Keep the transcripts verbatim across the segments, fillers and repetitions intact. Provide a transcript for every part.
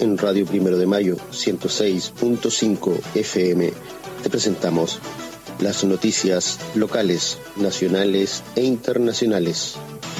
en Radio Primero de Mayo ciento seis punto cinco F M te presentamos las noticias locales, nacionales e internacionales.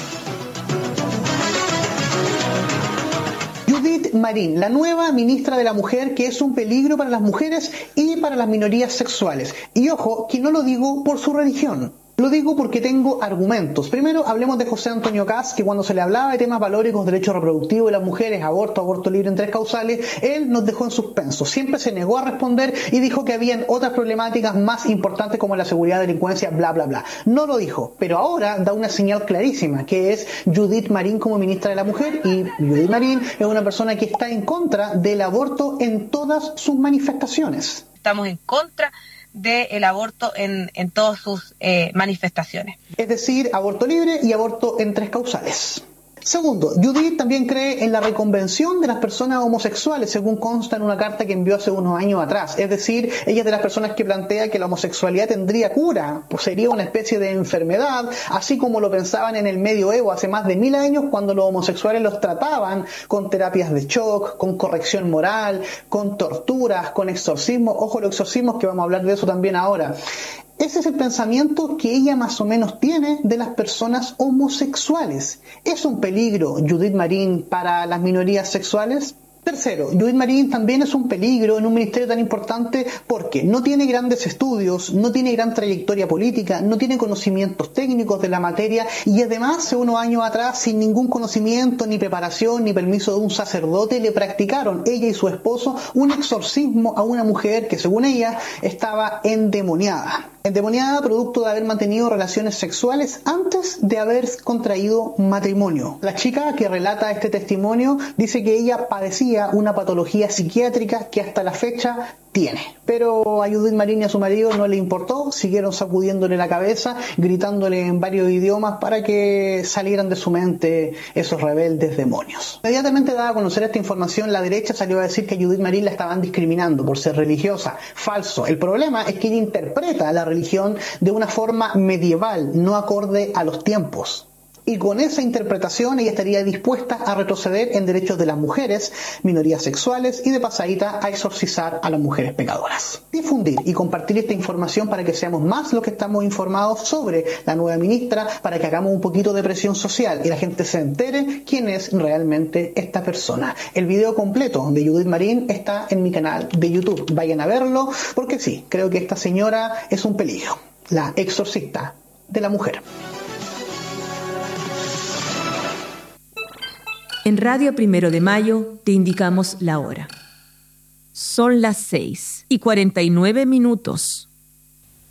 Judith Marín, la nueva ministra de la Mujer, que es un peligro para las mujeres y para las minorías sexuales. Y ojo, que no lo digo por su religión. Lo digo porque tengo argumentos. Primero, hablemos de José Antonio Kast, que cuando se le hablaba de temas valóricos, derecho reproductivo de las mujeres, aborto, aborto libre en tres causales, él nos dejó en suspenso. Siempre se negó a responder y dijo que habían otras problemáticas más importantes como la seguridad, delincuencia, bla, bla, bla. No lo dijo, pero ahora da una señal clarísima, que es Judith Marín como ministra de la Mujer, y Judith Marín es una persona que está en contra del aborto en todas sus manifestaciones. Estamos en contra del aborto en, en todas sus eh, manifestaciones. Es decir, aborto libre y aborto en tres causales. Segundo, Judith también cree en la reconvención de las personas homosexuales, según consta en una carta que envió hace unos años atrás. Es decir, ella es de las personas que plantea que la homosexualidad tendría cura, pues sería una especie de enfermedad, así como lo pensaban en el medioevo hace más de mil años, cuando los homosexuales los trataban con terapias de shock, con corrección moral, con torturas, con exorcismos. Ojo, los exorcismos, que vamos a hablar de eso también ahora. Ese es el pensamiento que ella más o menos tiene de las personas homosexuales. ¿Es un peligro Judith Marín para las minorías sexuales? Tercero, Judith Marín también es un peligro en un ministerio tan importante porque no tiene grandes estudios, no tiene gran trayectoria política, no tiene conocimientos técnicos de la materia y además, hace unos años atrás, sin ningún conocimiento, ni preparación, ni permiso de un sacerdote, le practicaron, ella y su esposo, un exorcismo a una mujer que, según ella, estaba endemoniada. Endemoniada producto de haber mantenido relaciones sexuales antes de haber contraído matrimonio. La chica que relata este testimonio dice que ella padecía una patología psiquiátrica que hasta la fecha tiene. Pero a Judith Marín y a su marido no le importó, siguieron sacudiéndole la cabeza, gritándole en varios idiomas para que salieran de su mente esos rebeldes demonios. Inmediatamente dada a conocer esta información, la derecha salió a decir que a Judith Marín la estaban discriminando por ser religiosa. Falso. El problema es que ella interpreta la religión de una forma medieval, no acorde a los tiempos. Y con esa interpretación ella estaría dispuesta a retroceder en derechos de las mujeres, minorías sexuales y de pasadita a exorcizar a las mujeres pecadoras. Difundir y compartir esta información para que seamos más los que estamos informados sobre la nueva ministra, para que hagamos un poquito de presión social y la gente se entere quién es realmente esta persona. El video completo de Judith Marín está en mi canal de YouTube. Vayan a verlo porque sí, creo que esta señora es un peligro. La exorcista de la mujer. En Radio Primero de Mayo te indicamos la hora. Son las seis y cuarenta y nueve minutos.